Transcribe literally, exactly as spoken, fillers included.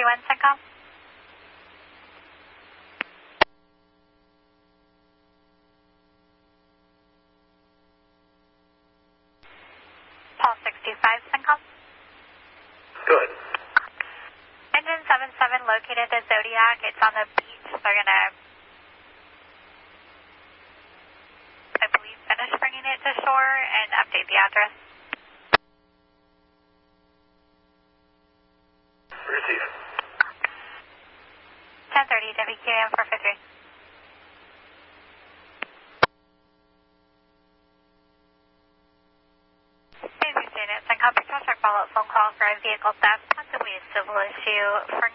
one, CENTCOM. Paul six two five, CENTCOM. Good. Engine seven seven located the Zodiac. It's on the beach. They're going to, I believe, finish bringing it to shore and update the address. Receive. ten thirty W Q M four five three. Hey, Lieutenant. CENTCOM, patrol check follow-up phone call for a vehicle theft, possibly a civil issue. For